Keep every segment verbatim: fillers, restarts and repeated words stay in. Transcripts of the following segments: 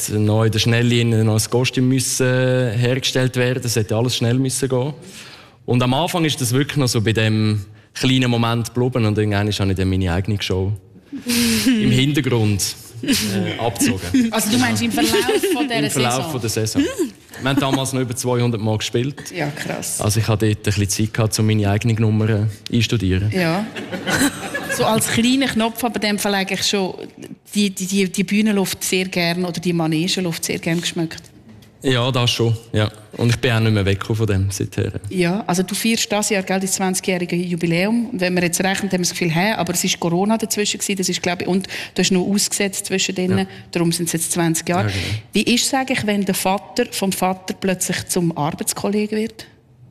hat noch in der Schnelllinie noch ein Kostüm müssen hergestellt werden. Das hätte alles schnell müssen gehen. Und am Anfang ist das wirklich noch so bei dem kleinen Moment geblieben. Und irgendwann habe ich dann meine eigene Show im Hintergrund äh, abgezogen. Also du meinst im Verlauf von dieser Im Verlauf Saison? Von der Saison. Wir haben damals noch über zweihundert Mal gespielt. Ja, krass. Also ich hatte dort ein bisschen Zeit gehabt, um meine eigenen Nummern einzustudieren. Ja. So als kleiner Knopf, aber in dem Fall eigentlich schon die, die, die, die Bühnenluft sehr gern oder die Manegenluft sehr gern geschmeckt. Ja, das schon. Ja. Und ich bin auch nicht mehr weg von dem seither. Ja, also du feierst dieses Jahr das zwanzigjährige Jubiläum. Und wenn wir jetzt rechnen, haben wir das Gefühl, hey, aber es war Corona dazwischen gewesen, das ist, glaube ich, und du hast noch ausgesetzt zwischen denen, ja. Darum sind es jetzt zwanzig Jahre. Ja, genau. Wie ist es eigentlich, wenn der Vater vom Vater plötzlich zum Arbeitskollegen wird?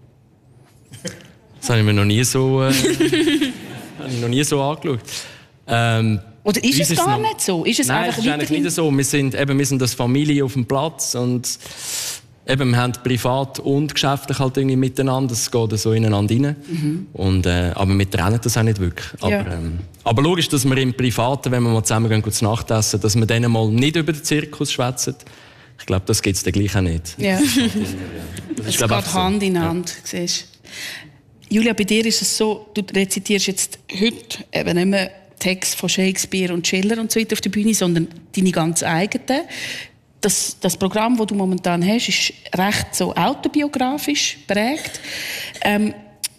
Das habe ich mir noch nie so, äh, habe ich noch nie so angeschaut. Ähm, Oder ist es gar nicht so? Ist es Nein, einfach es ist eigentlich nicht so. Wir sind, eben, wir sind als Familie auf dem Platz und eben, wir haben privat und geschäftlich halt irgendwie miteinander. Es geht so ineinander rein. Mhm. Und, äh, aber wir trennen das auch nicht wirklich. Aber, ja. ähm, aber logisch, dass wir im Privaten, wenn wir mal zusammen gehen, zu Nacht essen, dass wir dann mal nicht über den Zirkus schwätzen. Ich glaube, das gibt es dann gleich auch nicht. Ja. Das es geht Hand in Hand. Ja. Siehst. Julia, bei dir ist es so, du rezitierst jetzt heute eben nicht mehr Text von Shakespeare und Schiller und so weiter auf der Bühne, sondern deine ganz eigenen. Das, das Programm, das du momentan hast, ist recht so autobiografisch prägt. Ähm,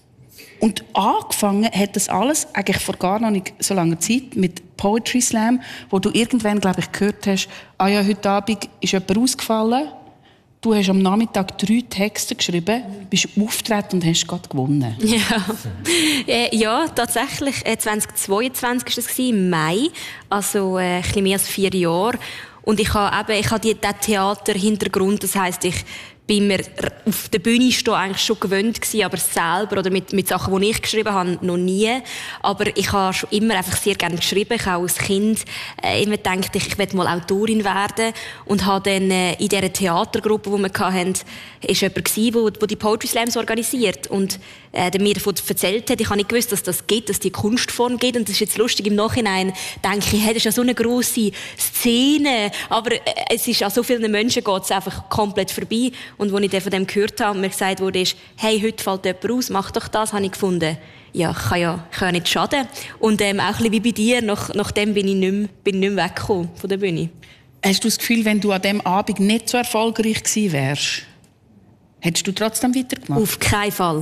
und angefangen hat das alles eigentlich vor gar noch nicht so langer Zeit mit Poetry Slam, wo du irgendwann, glaube ich, gehört hast, ah ja, heute Abend ist jemand ausgefallen. Du hast am Nachmittag drei Texte geschrieben, bist aufgetreten und hast gerade gewonnen. Ja, äh, ja tatsächlich. Äh, zweitausendzweiundzwanzig war das, im Mai, also äh, ein bisschen mehr als vier Jahre. Und ich habe eben, ich habe diesen Theater-Hintergrund, das heisst, ich bin mir auf der Bühne stehen eigentlich schon gewöhnt gewesen, aber selber oder mit, mit Sachen, die ich geschrieben habe, noch nie. Aber ich habe schon immer einfach sehr gerne geschrieben. Ich habe als Kind äh, immer gedacht, ich, ich werde mal Autorin werden und habe dann äh, in dieser Theatergruppe, die wir hatten, ist jemand gewesen, der, der die Poetry Slams organisiert und äh, der mir davon erzählt hat. Ich habe nicht gewusst, dass das geht, dass die Kunstform geht. Und das ist jetzt lustig, im Nachhinein denke ich, hey, das ist ja so eine grosse Szene, aber äh, es ist an so vielen Menschen geht es einfach komplett vorbei. Und als ich dann von dem gehört habe und mir gesagt wurde, hey, heute fällt jemand aus, mach doch das, habe ich gefunden, ja, kann ja, kann ja nicht schaden. Und ähm, auch ein bisschen wie bei dir, nach, nachdem bin ich nicht mehr, bin nicht mehr weggekommen von der Bühne. Hast du das Gefühl, wenn du an diesem Abend nicht so erfolgreich gewesen wärst, hättest du trotzdem weitergemacht? Auf keinen Fall.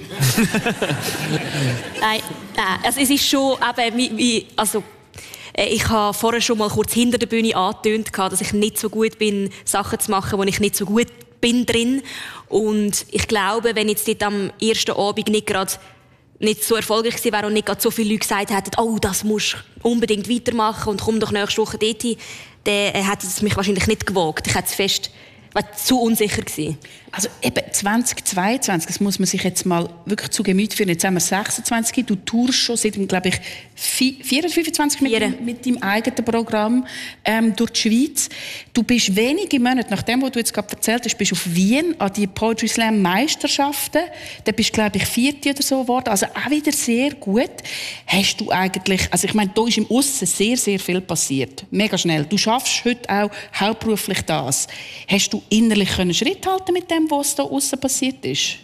nein, nein, also es ist schon eben, wie, wie, also ich habe vorher schon mal kurz hinter der Bühne angetönt, dass ich nicht so gut bin, Sachen zu machen, wo ich nicht so gut bin drin. Und ich glaube, wenn jetzt dort am ersten Abend nicht gerade nicht so erfolgreich gewesen wäre und nicht gerade so viele Leute gesagt hätten, oh, das musst du unbedingt weitermachen und komm doch nächste Woche dorthin, dann hätte es mich wahrscheinlich nicht gewagt. Ich hätte es fest, war zu unsicher gewesen. Also eben zweitausendzweiundzwanzig, das muss man sich jetzt mal wirklich zu Gemüte führen. Jetzt haben wir sechsundzwanzig, du tourst schon seit, glaube ich, vierundzwanzig, fünfundzwanzig mit, dem, mit deinem eigenen Programm ähm, durch die Schweiz. Du bist wenige Monate, nach dem, was du jetzt gerade erzählt hast, bist auf Wien an die Poetry Slam Meisterschaften. Da bist du, glaube ich, Vierte oder so geworden. Also auch wieder sehr gut. Hast du eigentlich, also ich meine, da ist im Aussen sehr, sehr viel passiert. Mega schnell. Du schaffst heute auch hauptberuflich das. Hast du innerlich können Schritt halten mit dem, was da aussen passiert ist?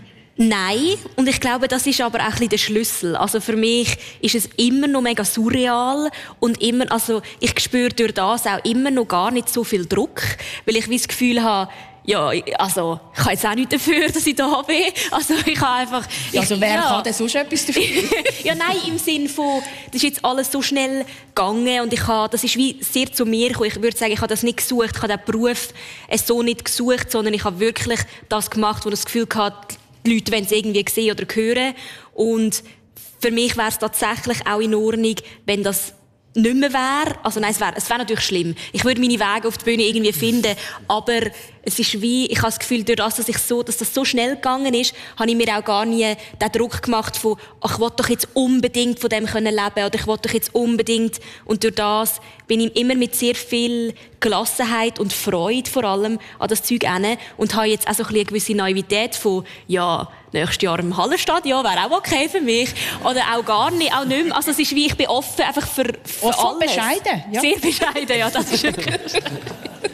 Nein, und ich glaube, das ist aber auch ein bisschen der Schlüssel. Also für mich ist es immer noch mega surreal und immer, also ich spüre durch das auch immer noch gar nicht so viel Druck, weil ich wie das Gefühl habe, ja, also ich kann jetzt auch nichts dafür, dass ich da bin. Also ich habe einfach... Ja, also ich, wer ja. kann denn sonst etwas dafür? Ja, nein, im Sinn von, das ist jetzt alles so schnell gegangen und ich habe, das ist wie sehr zu mir gekommen. Ich würde sagen, ich habe das nicht gesucht, ich habe den Beruf so nicht gesucht, sondern ich habe wirklich das gemacht, wo ich das Gefühl hatte, die Leute wollen es irgendwie sehen oder hören. Und für mich wäre es tatsächlich auch in Ordnung, wenn das nicht mehr wäre. Also nein, es wäre, es wäre natürlich schlimm. Ich würde meine Wege auf der Bühne irgendwie finden, aber es ist wie, ich habe das Gefühl, durch das, dass, ich so, dass das so schnell gegangen ist, habe ich mir auch gar nie den Druck gemacht von, ach, ich will doch jetzt unbedingt von dem können leben oder ich will doch jetzt unbedingt. Und durch das bin ich immer mit sehr viel Gelassenheit und Freude vor allem an das Zeug hin und habe jetzt auch so ein bisschen eine gewisse Naivität von, ja, nächstes Jahr im Hallenstadion wäre auch okay für mich. Oder auch gar nicht, auch nicht mehr. Also es ist wie, ich bin offen einfach für, für offen alles. Bescheiden. Ja. Sehr bescheiden, ja, das ist wirklich.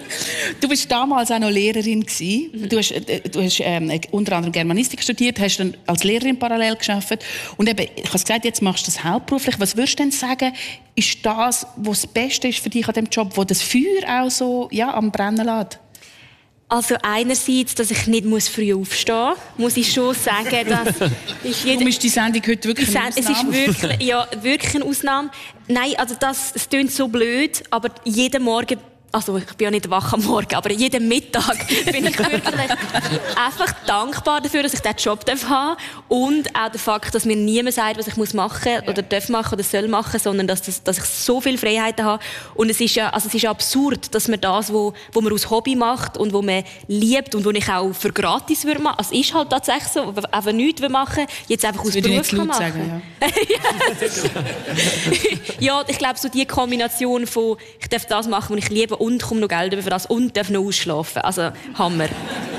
Du warst damals auch noch Lehrerin gewesen. Mhm. Du hast, du hast ähm, unter anderem Germanistik studiert, hast dann als Lehrerin parallel gearbeitet. Und eben, ich habe gesagt, jetzt machst du das hauptberuflich. Was würdest du denn sagen, ist das, was das Beste ist für dich an diesem Job, wo das Feuer auch so ja, am Brennen lässt? Also einerseits, dass ich nicht muss früh aufstehen muss, muss ich schon sagen, dass ist jeder... Warum ist die Sendung heute wirklich eine Es ist wirklich, ja, wirklich eine Ausnahme. Nein, also das, es klingt so blöd, aber jeden Morgen, also ich bin ja nicht wach am Morgen, aber jeden Mittag bin ich wirklich einfach dankbar dafür, dass ich diesen Job haben darf. Und auch der Fakt, dass mir niemand sagt, was ich muss machen ja. oder darf machen oder soll machen, sondern dass, das, dass ich so viele Freiheiten habe. Und es ist ja, also es ist ja absurd, dass man das, was wo man aus Hobby macht und wo man liebt und wo ich auch für gratis würde machen, also es ist halt tatsächlich so, einfach nichts machen, jetzt einfach das aus Beruf kann machen. Sagen, ja. Ja, ich glaube, so die Kombination von, ich darf das machen, was ich liebe und komme noch Geld über für das und darf noch ausschlafen. Also, Hammer.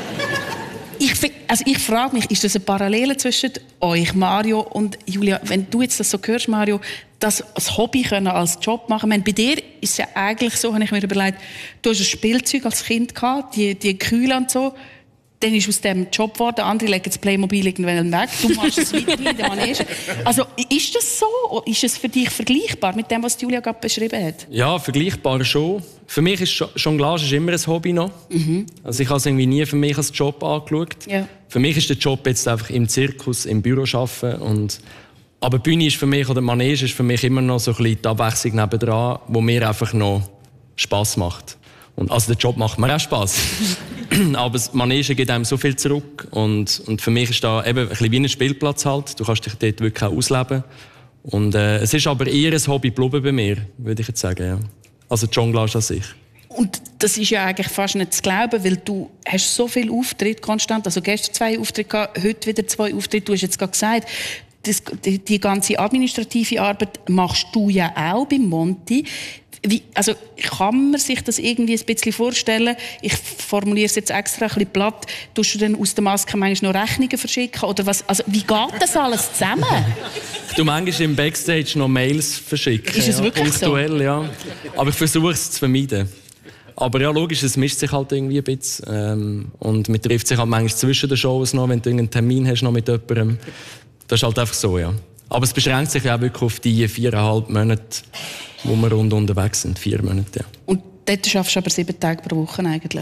Ich, also ich frage mich, ist das eine Parallele zwischen euch, Mario und Julia? Wenn du jetzt das so hörst, Mario, das als Hobby können, als Job machen. Meine, bei dir ist es ja eigentlich so, habe ich mir überlegt, du hast ein Spielzeug als Kind gehabt, die, die Kühle und so. Dann ist aus dem Job geworden, andere legen das Playmobil irgendwann weg, du machst es weiterhin, der Mann ist. Also, ist das so? Ist es für dich vergleichbar mit dem, was Julia gerade beschrieben hat? Ja, vergleichbar schon. Für mich ist Jonglage ist immer ein Hobby noch. Mhm. Also ich habe es irgendwie nie für mich als Job angeschaut. Ja. Für mich ist der Job jetzt einfach im Zirkus, im Büro arbeiten. Und aber die Bühne ist für mich, oder Manege ist für mich immer noch so ein bisschen die Abwechslung nebendran, wo mir einfach noch Spass macht. Und also der Job macht mir auch Spass. Aber das Manege gibt einem so viel zurück. Und, und für mich ist da eben ein bisschen wie ein Spielplatz halt. Du kannst dich dort wirklich auch ausleben. Und äh, es ist aber eher ein Hobby geblieben bei mir, würde ich jetzt sagen. Ja. Also die Jonglage an sich. Und das ist ja eigentlich fast nicht zu glauben, weil du hast so viele Auftritte konstant. Also gestern zwei Auftritte gehabt, heute wieder zwei Auftritte. Du hast jetzt gerade gesagt, das, die, die ganze administrative Arbeit machst du ja auch beim Monti. Wie, also kann man sich das irgendwie ein bisschen vorstellen? Ich formuliere es jetzt extra ein bisschen platt. Tust du denn aus der Maske manchmal noch Rechnungen verschicken? Oder was? Also, wie geht das alles zusammen? Du manchmal im Backstage noch Mails verschicken. Ist es ja, wirklich punktuell, so? Ja. Aber ich versuche es zu vermeiden. Aber ja, logisch, es mischt sich halt irgendwie ein bisschen. Ähm, und man trifft sich halt manchmal zwischen den Shows noch, wenn du einen Termin hast noch mit jemandem. Das ist halt einfach so, ja. Aber es beschränkt sich ja auch wirklich auf die viereinhalb Monate, wo wir rund unterwegs sind. Vier Monate, ja. Und dort schaffst du aber sieben Tage pro Woche eigentlich?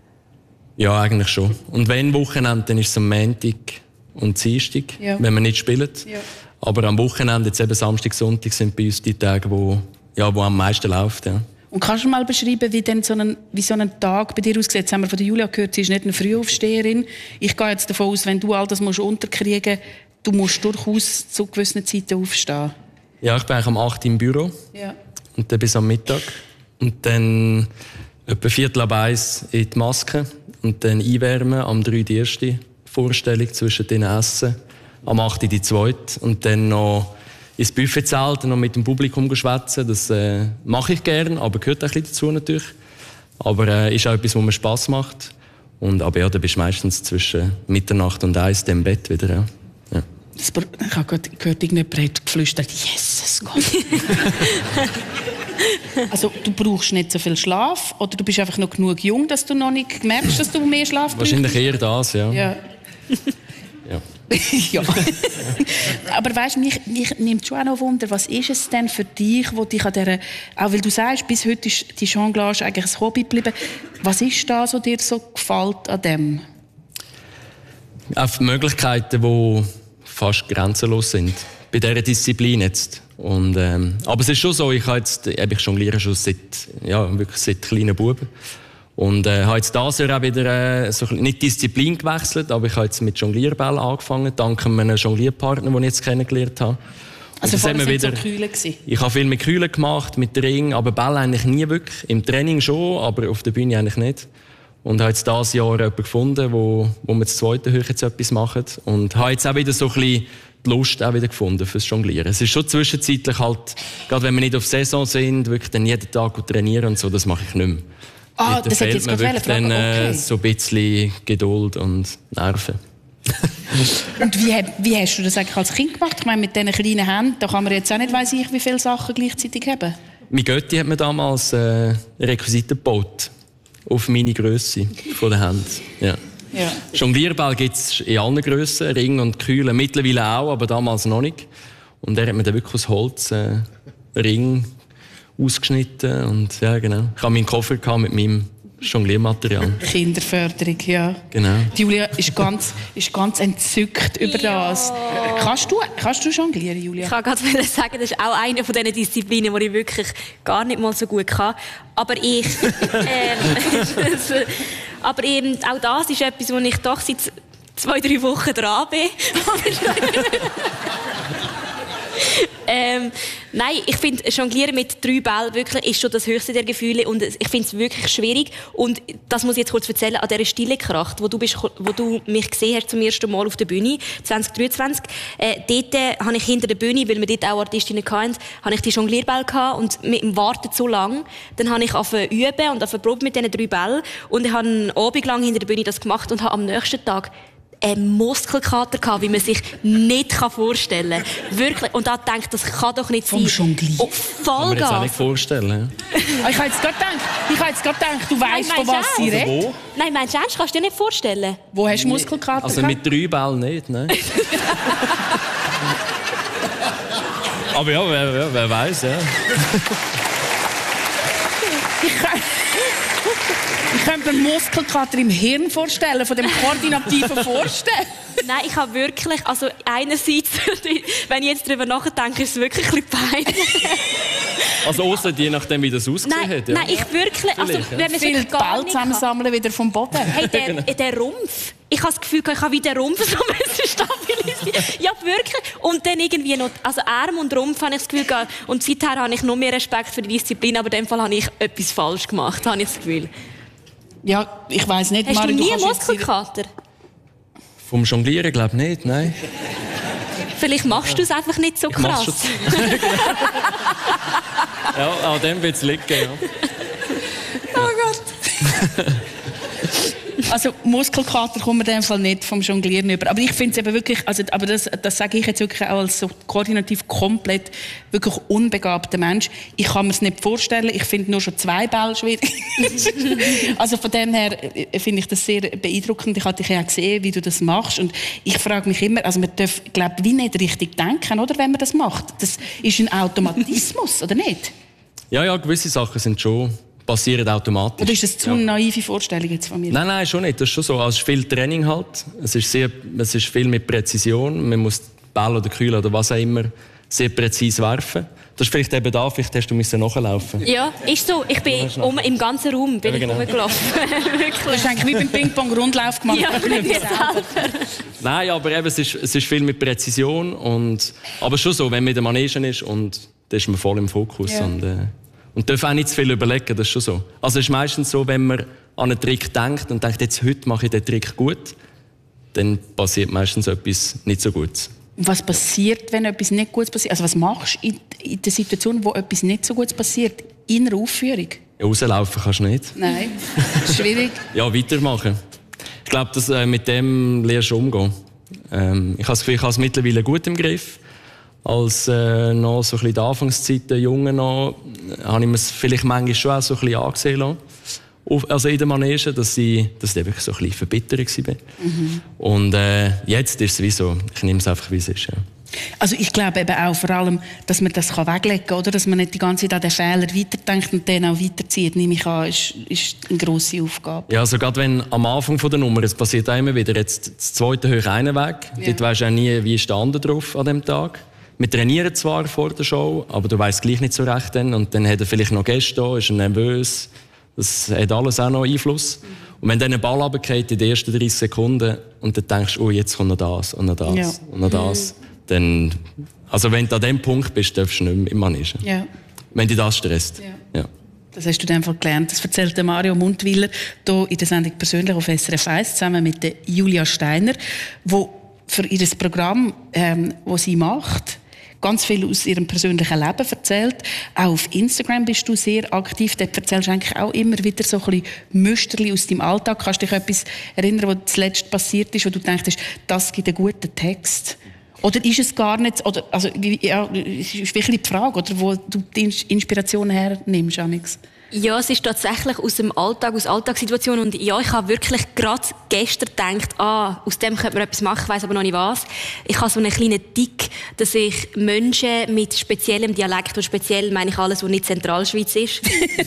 Ja, eigentlich schon. Und wenn Wochenende, dann ist es am Montag und Dienstag, ja. wenn wir nicht spielen. Ja. Aber am Wochenende, jetzt eben Samstag, Sonntag, sind bei uns die Tage, wo, ja, wo am meisten läuft. Ja. Und kannst du mal beschreiben, wie, denn so ein, wie so ein Tag bei dir aussieht? Jetzt haben wir von der Julia gehört, sie ist nicht eine Frühaufsteherin. Ich gehe jetzt davon aus, wenn du all das musst unterkriegen musst, du musst durchaus zu gewissen Zeiten aufstehen. Ja, ich bin eigentlich um acht Uhr im Büro. Ja. Und dann bis am Mittag. Und dann etwa Viertel ab eins in die Maske. Und dann einwärmen, am drei die erste Vorstellung zwischen den Essen. Am acht die zweite. Und dann noch ins Buffetzelt noch mit dem Publikum schwätzen. Das äh, mache ich gerne, aber gehört auch ein bisschen dazu natürlich. Aber es äh, ist auch etwas, was mir Spass macht. Und, aber ja, dann bist du meistens zwischen Mitternacht und eins im Bett wieder. Ja. Ja. Das, ich habe gerade gehört, irgendjemand hat geflüstert, Jesus Gott. Also du brauchst nicht so viel Schlaf oder du bist einfach noch genug jung, dass du noch nicht merkst, dass du mehr Schlaf brauchst? Wahrscheinlich eher das, ja. Ja. Ja. Ja. Aber weißt, mich, mich nimmt schon auch noch Wunder, was ist es denn für dich, wo dich an dieser, auch weil du sagst, bis heute ist die Jonglage eigentlich ein Hobby geblieben. Was ist das, was dir so gefällt an dem? Auf Möglichkeiten, die fast grenzenlos sind. Bei dieser Disziplin jetzt. Und, ähm, aber es ist schon so, ich, jetzt, ich jongliere schon seit, ja, wirklich seit kleinen Buben. Und äh, habe jetzt dieses Jahr auch wieder äh, so, nicht Disziplin gewechselt, aber ich habe jetzt mit Jonglierbällen angefangen, dank einem Jonglierpartner, den ich jetzt kennengelernt habe. Also vorher sind wieder, so Kühle gewesen? Ich habe viel mit Kühlen gemacht, mit Ring, aber Bälle eigentlich nie wirklich. Im Training schon, aber auf der Bühne eigentlich nicht. Und habe jetzt dieses Jahr jemanden gefunden, wo, wo wir das zweite Höhe jetzt etwas machen. Und habe jetzt auch wieder so ein bisschen die Lust auch wieder gefunden fürs Jonglieren. Es ist schon zwischenzeitlich halt, gerade wenn wir nicht auf Saison sind, wirklich dann jeden Tag trainieren und so, das mache ich nicht mehr. Ah, das hätte jetzt gerade dann okay. äh, so ein bisschen Geduld und Nerven. Und wie, wie hast du das eigentlich als Kind gemacht? Ich meine, mit diesen kleinen Händen, da kann man jetzt auch nicht weiss ich, wie viele Sachen gleichzeitig haben. Mein Götti hat mir damals äh, Requisiten gebaut. auf meine Grösse von der Hand. Ja. Ja. Jonglierball gibt es in allen Grössen, Ring und Kühle, mittlerweile auch, aber damals noch nicht. Und er hat mir dann wirklich aus Holz äh, Ring ausgeschnitten und ja, genau. Ich hatte meinen Koffer mit meinem Jongliermaterial. Kinderförderung, ja. Genau. Die Julia ist ganz, ist ganz entzückt über Ja. das. Kannst du, kannst du jonglieren, Julia? Ich kann gerade sagen, das ist auch eine von diesen Disziplinen, die ich wirklich gar nicht mal so gut kann. Aber ich... ähm, aber eben, auch das ist etwas, wo ich doch seit zwei, drei Wochen dran bin. ähm, nein, ich finde, Jonglieren mit drei Bällen wirklich ist schon das höchste der Gefühle und ich finde es wirklich schwierig. Und das muss ich jetzt kurz erzählen, an dieser stille Kracht, wo du, bist, wo du mich gesehen hast zum ersten Mal auf der Bühne, zwanzig dreiundzwanzig, äh, dort äh, habe ich hinter der Bühne, weil wir dort auch Artistinnen hatten, habe ich die Jonglierbälle gehabt und mit dem Warten so lang, dann habe ich angefangen zu üben und angefangen probiert mit diesen drei Bällen und ich habe einen Abend lang hinter der Bühne das gemacht und habe am nächsten Tag einen Muskelkater gehabt, wie man sich nicht vorstellen kann. Wirklich. Und da denkt, das kann doch nicht Vom sein. Jonglieren? Oh, Kann man jetzt auch Vollgas. nicht vorstellen. Ah, ich habe jetzt gerade gedacht, ich habe jetzt gerade gedacht, du weißt, Nein, von was sie meinst du redet. Wo? Nein, meinst du ernst? Kannst du dir nicht vorstellen? Wo hast du Muskelkater Also gehabt? mit drei Bällen nicht, ne? Aber ja, wer, wer, wer weiß, ja. Ich kann- Ich könnte mir Muskelkater im Hirn vorstellen, von dem koordinativen Vorstellen. Nein, ich habe wirklich, also einerseits, wenn ich jetzt darüber nachdenke, ist es wirklich ein bisschen peinlich. Also ausser je nachdem, wie das ausgesehen Nein, hat. Ja. nein, ich wirklich, also Vielleicht, ja. wenn man Viel sich gar Ball nicht kann. zusammensammeln wieder vom Boden. Hey, der, der Rumpf. Ich habe das Gefühl, ich habe wie den Rumpf so müssen stabilisieren. Ja, wirklich. Und dann irgendwie noch, also Arm und Rumpf habe ich das Gefühl gehabt. Und seither habe ich noch mehr Respekt für die Disziplin, aber in dem Fall habe ich etwas falsch gemacht, habe ich das Gefühl. Ja, ich weiss nicht, Hast Mari, du nie kannst jetzt Muskelkater? Vom Jonglieren glaube ich nicht, nein. Vielleicht machst du es einfach nicht so Ich mach's krass. Ja, an dem wird es liegen, ja. Oh Gott. Also Muskelkater kommt mir in dem Fall nicht vom Jonglieren über. Aber ich finde es eben wirklich, also, aber das, das sage ich jetzt wirklich auch als so koordinativ komplett wirklich unbegabter Mensch. Ich kann mir es nicht vorstellen. Ich finde nur schon zwei Bälle schwierig. Also von dem her äh, finde ich das sehr beeindruckend. Ich habe dich ja auch gesehen, wie du das machst. Und ich frage mich immer, also man darf, glaube wie nicht richtig denken, oder, wenn man das macht. Das ist ein Automatismus, oder nicht? Ja, ja, gewisse Sachen sind schon, passieren automatisch. Oder ist das zu ja. eine naive Vorstellung jetzt von mir? Nein, nein, schon nicht. Das ist schon so. Also, es ist viel Training halt. Es ist, sehr, es ist viel mit Präzision. Man muss Ball oder Kühle oder was auch immer sehr präzise werfen. Das ist vielleicht eben da, vielleicht hast du müssen nachlaufen. Ja, ist so. Ich bin um, im ganzen Raum bin Ja, genau. ich rumgelaufen. Du Wirklich. hast eigentlich wie beim Ping-Pong-Rundlauf gemacht. Ja, aber mit nicht mir selber. selber. Nein, aber eben, es ist, es ist viel mit Präzision. Und, aber schon so, wenn man in der Manege ist, und da ist man voll im Fokus. Ja. Und, äh, und darf auch nicht zu viel überlegen, das ist schon so. Also es ist meistens so, wenn man an einen Trick denkt und denkt, jetzt heute mache ich den Trick gut, dann passiert meistens etwas nicht so Gutes. Und was passiert, wenn etwas nicht Gutes passiert? Also was machst du in, in der Situation, wo etwas nicht so Gutes passiert? In einer Aufführung? Ja, rauslaufen kannst du nicht. Nein, schwierig. Ja, weitermachen. Ich glaube, dass, äh, mit dem lernst du umgehen. Ähm, ich habe das Gefühl, ich habe es mittlerweile gut im Griff. Als äh, noch so ein bisschen in der Anfangszeit, der Junge noch, habe ich mir es vielleicht manchmal schon auch so ein bisschen angesehen lassen. Auf, also in der Manege, dass ich, dass ich wirklich so ein bisschen verbittert war. Mhm. Und äh, jetzt ist es wie so, ich nehme es einfach, wie es ist. Ja. Also ich glaube eben auch vor allem, dass man das weglegen kann, oder? Dass man nicht die ganze Zeit an den Fehler weiterdenkt und den auch weiterzieht, nehme ich an, ist, ist eine grosse Aufgabe. Ja, also gerade wenn am Anfang der Nummer, es passiert auch immer wieder, jetzt das zweite höre ich einen Weg, ja. Dort weisst du auch nie, wie ist der andere drauf an dem Tag. Wir trainieren zwar vor der Show, aber du weißt gleich nicht so recht dann. Und dann hat er vielleicht noch Gäste da, ist er nervös. Das hat alles auch noch Einfluss. Mhm. Und wenn dann ein Ball runterfällt in den ersten dreißig Sekunden und dann denkst, oh, jetzt kommt noch das und noch das ja. und noch das, mhm. dann, also wenn du an dem Punkt bist, darfst du nicht mehr im Manege. Ja. Wenn dich das stresst. Ja. Ja. Das hast du dann einfach gelernt. Das erzählt Mario Mundwiller hier in der Sendung «Persönlich» auf S R F eins zusammen mit der Julia Steiner, wo für ihr Programm, ähm, das sie macht, ganz viel aus ihrem persönlichen Leben erzählt. Auch auf Instagram bist du sehr aktiv. Dort erzählst du eigentlich auch immer wieder so ein bisschen Müsterchen aus deinem Alltag. Kannst du dich an etwas erinnern, was zuletzt passiert ist, wo du denkst, das gibt einen guten Text? Oder ist es gar nicht, oder, also, ja, ist wirklich die Frage, oder, wo du die Inspiration hernimmst, Amix? Ja, es ist tatsächlich aus dem Alltag, aus Alltagssituationen. Und ja, ich habe wirklich gerade gestern gedacht, ah, aus dem könnte man etwas machen, ich weiss aber noch nicht was. Ich habe so einen kleinen Tick, dass ich Menschen mit speziellem Dialekt, und speziell meine ich alles, was nicht Zentralschweiz ist.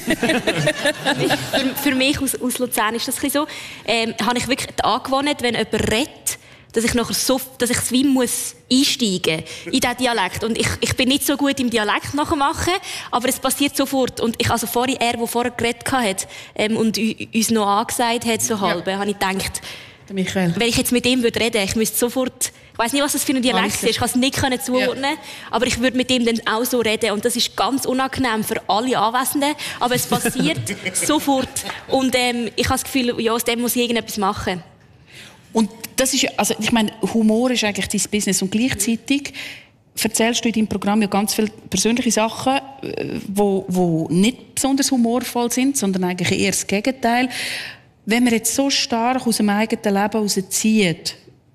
für, für mich aus, aus Luzern ist das ein bisschen so. Ähm, habe ich wirklich angewandt, wenn jemand redet, dass ich nachher so, dass ich wie muss einsteigen in diesen Dialekt. Und ich, ich bin nicht so gut im Dialekt nachmachen, aber es passiert sofort. Und ich, also vorhin, er, der vorher geredet hat, ähm, und uns noch angesagt hat, so halb, ja. habe ich gedacht, Michael. Wenn ich jetzt mit ihm reden würde, ich müsste sofort, ich weiss nicht, was das für ein Dialekt ist, ich kann es nicht zuordnen, ja. aber ich würde mit ihm dann auch so reden. Und das ist ganz unangenehm für alle Anwesenden, aber es passiert sofort. Und ähm, ich habe das Gefühl, ja, aus dem muss ich irgendetwas machen. Und das ist, also ich meine, Humor ist eigentlich dein Business und gleichzeitig erzählst du in deinem Programm ja ganz viele persönliche Sachen, wo, wo nicht besonders humorvoll sind, sondern eigentlich eher das Gegenteil. Wenn man jetzt so stark aus dem eigenen Leben herauszieht,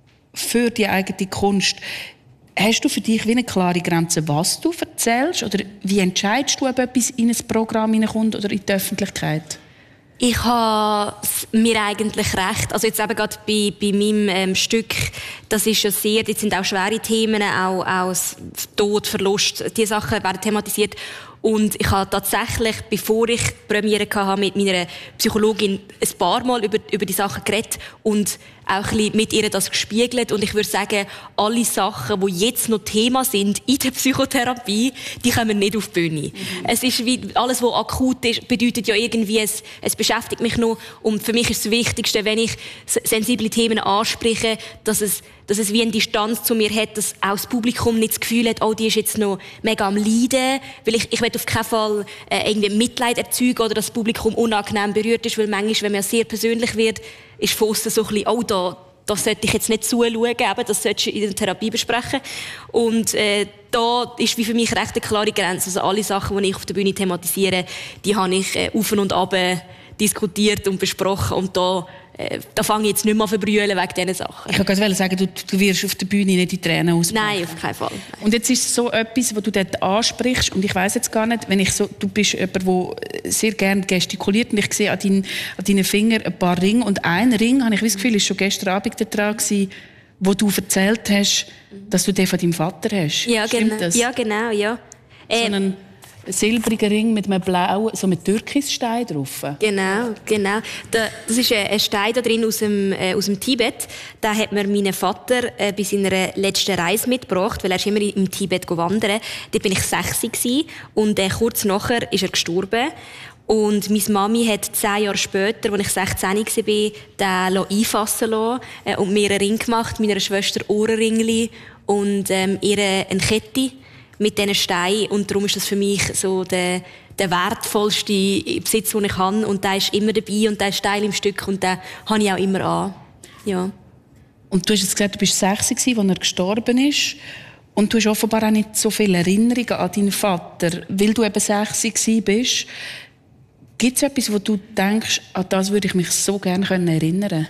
für die eigene Kunst, hast du für dich wie eine klare Grenze, was du erzählst? Oder wie entscheidest du, ob etwas in ein Programm hineinkommt oder in die Öffentlichkeit? Ich habe mir eigentlich recht. Also jetzt eben gerade bei, bei meinem ähm, Stück, das ist ja sehr, jetzt sind auch schwere Themen, auch, auch Tod, Verlust, diese Sachen werden thematisiert. Und ich habe tatsächlich, bevor ich die Premiere hatte, mit meiner Psychologin ein paar Mal über, über die Sachen geredet und auch ein bisschen mit ihr das gespiegelt. Und ich würde sagen, alle Sachen, die jetzt noch Thema sind in der Psychotherapie, die kommen nicht auf die Bühne. Mhm. Es ist wie, alles, was akut ist, bedeutet ja irgendwie, es, es beschäftigt mich noch. Und für mich ist das Wichtigste, wenn ich sensible Themen anspreche, dass es, dass es wie eine Distanz zu mir hat, dass auch das Publikum nicht das Gefühl hat, oh, die ist jetzt noch mega am Leiden. Weil ich, ich will auf keinen Fall äh, irgendwie Mitleid erzeugen oder dass das Publikum unangenehm berührt ist, weil manchmal, wenn man sehr persönlich wird, ist von aussen so ein bisschen, oh, da, da sollte ich jetzt nicht zuschauen, eben, das solltest du in der Therapie besprechen. Und äh, da ist wie für mich recht eine klare Grenze. Also alle Sachen, die ich auf der Bühne thematisiere, die habe ich äh, auf und ab diskutiert und besprochen. Und da, äh, da fange ich jetzt nicht mehr an zu verbrüllen wegen diesen Sachen. Ich wollte gerade sagen, du, du wirst auf der Bühne nicht die Tränen ausbrechen. Nein, auf keinen Fall. Nein. Und jetzt ist es so etwas, was du dort ansprichst, und ich weiss jetzt gar nicht, wenn ich so, du bist jemand, der sehr gerne gestikuliert, und ich sehe an, dein, an deinen Fingern ein paar Ringe, und ein Ring, habe ich das Gefühl, ist schon gestern Abend dran gewesen, wo du erzählt hast, dass du den von deinem Vater hast. Ja, Stimmt genau. das? Ja, genau, ja. So Äh, einen silbrigen Ring mit einem blauen, so mit Türkisstein drauf. Genau, genau. Da, das ist ein Stein da drin aus dem, äh, aus dem Tibet. Den hat mir mein Vater äh, bei seiner letzten Reise mitgebracht, weil er ist immer im Tibet wandern. Dort bin ich sechs gewesen, und äh, kurz nachher ist er gestorben. Und meine Mami hat zehn Jahre später, als ich sechzehn war, den einfassen lassen äh, und mir einen Ring gemacht, meiner Schwester Ohrenringli und ähm, ihr eine Kette mit diesen Steinen. Und darum ist das für mich so der, der wertvollste Besitz, den ich habe. Und der ist immer dabei und der ist Teil im Stück und den habe ich auch immer an. Ja. Und du hast jetzt gesagt, du warst sechs, als er gestorben ist. Und du hast offenbar auch nicht so viele Erinnerungen an deinen Vater, weil du eben sechs warst. Gibt es etwas, wo du denkst, an das würde ich mich so gerne erinnern können?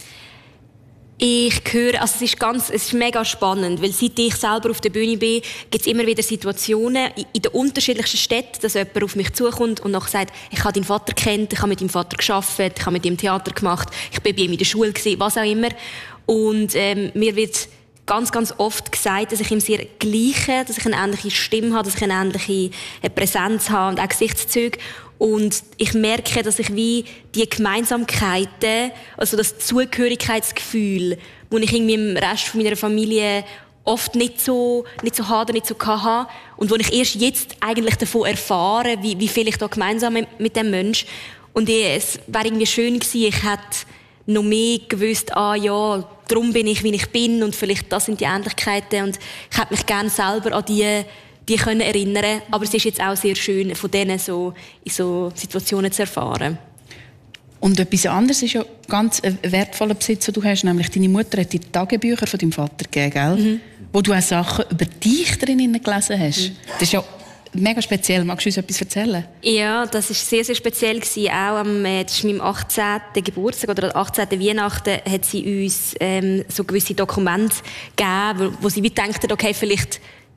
Ich höre, also es ist ganz, es ist mega spannend, weil seit ich selber auf der Bühne bin, gibt es immer wieder Situationen in den unterschiedlichsten Städten, dass jemand auf mich zukommt und nachher sagt, ich habe deinen Vater kennt, ich habe mit deinem Vater gearbeitet, ich habe mit ihm Theater gemacht, ich bin bei ihm in der Schule gewesen, was auch immer. Und ähm, mir wird ganz, ganz oft gesagt, dass ich ihm sehr gleiche, dass ich eine ähnliche Stimme habe, dass ich eine ähnliche Präsenz habe und auch Gesichtszüge. Und ich merke, dass ich wie die Gemeinsamkeiten, also das Zugehörigkeitsgefühl, das ich irgendwie im Rest von meiner Familie oft nicht so, nicht so hatte, nicht so hatte, und wo ich erst jetzt eigentlich davon erfahre, wie, wie viel ich da gemeinsam mit, mit dem Mensch. Und ich, es wäre irgendwie schön gewesen, ich hätte noch mehr gewusst, ah ja, darum bin ich, wie ich bin, und vielleicht das sind die Ähnlichkeiten, und ich hätte mich gerne selber an die die können erinnern. Aber es ist jetzt auch sehr schön, von denen so in so Situationen zu erfahren. Und etwas anderes ist ja ganz ein wertvoller Besitz, den du hast, nämlich deine Mutter hat die Tagebücher von deinem Vater gegeben, gell? Mhm. Wo du auch Sachen über dich drin gelesen hast. Mhm. Das ist ja mega speziell. Magst du uns etwas erzählen? Ja, das war sehr, sehr speziell. Auch am das ist meinem achtzehnten Geburtstag oder achtzehnten Weihnachten hat sie uns ähm, so gewisse Dokumente gegeben, wo, wo sie wie dachten, okay, vielleicht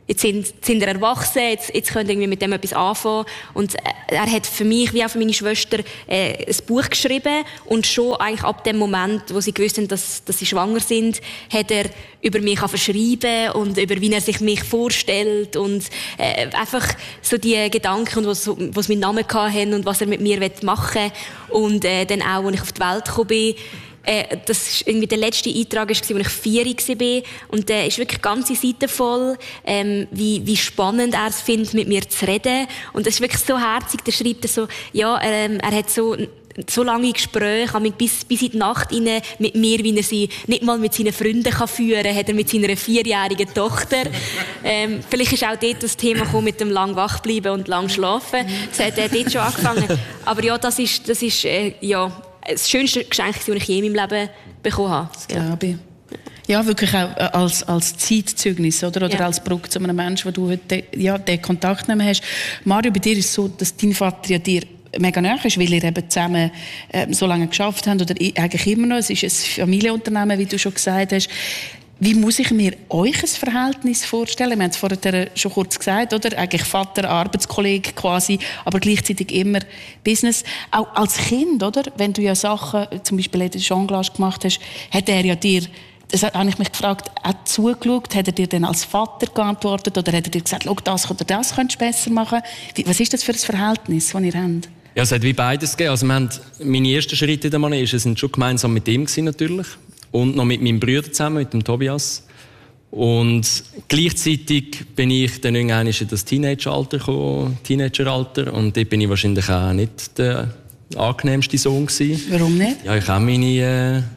Jetzt sind, sind wir erwachsen, jetzt, jetzt können wir mit dem etwas anfangen. Und er hat für mich, wie auch für meine Schwester, äh, ein Buch geschrieben. Und schon eigentlich ab dem Moment, wo sie gewusst haben, dass, dass sie schwanger sind, hat er über mich verschrieben und über wie er sich mich vorstellt. Und äh, einfach so die Gedanken, und was, was meinen Namen hatten und was er mit mir machen will. Und äh, dann auch, als ich auf die Welt gekommen bin, Äh, das war irgendwie der letzte Eintrag, als ich vier war. Und der ist wirklich ganze Seite voll, ähm, wie, wie spannend er es findet, mit mir zu reden. Und das ist wirklich so herzig. Der schreibt so, ja, ähm, er hat so, so lange Gespräche, bis, bis in die Nacht rein mit mir, wie er sie nicht mal mit seinen Freunden kann führen kann, hat er mit seiner vierjährigen Tochter. Ähm, vielleicht ist auch dort das Thema gekommen mit dem lang wach bleiben und lang schlafen. Das hat er dort schon angefangen. Aber ja, das ist, das ist, äh, ja, das schönste Geschenk, das ich je in meinem Leben bekommen habe. Das glaube ich. Ja, wirklich auch als, als Zeitzeugnis, oder? Oder ja. als Brücke zu einem Menschen, wo du heute, ja, den Kontakt nicht mehr hast. Mario, bei dir ist es so, dass dein Vater ja dir mega nahe ist, weil ihr eben zusammen äh, so lange geschafft habt, oder eigentlich immer noch. Es ist ein Familienunternehmen, wie du schon gesagt hast. Wie muss ich mir euch ein Verhältnis vorstellen? Wir haben es vorher schon kurz gesagt, oder? Eigentlich Vater, Arbeitskollege quasi, aber gleichzeitig immer Business. Auch als Kind, oder? Wenn du ja Sachen, zum Beispiel in der Jonglage gemacht hast, hat er ja dir, das habe ich mich gefragt, auch zugeschaut? Hat er dir dann als Vater geantwortet? Oder hat er dir gesagt, schau, das oder das könntest du besser machen? Was ist das für ein Verhältnis, das ihr habt? Ja, es hat wie beides gegeben. Also wir haben, meine ersten Schritte in der Manege sind schon gemeinsam mit ihm gewesen, natürlich. Und noch mit meinem Bruder zusammen, mit dem Tobias. Und gleichzeitig bin ich dann irgendwann in das Teenageralter gekommen, Teenageralter. Und dort bin ich wahrscheinlich auch nicht der angenehmste Sohn gewesen. Warum nicht? Ja, ich habe meine, äh, ja,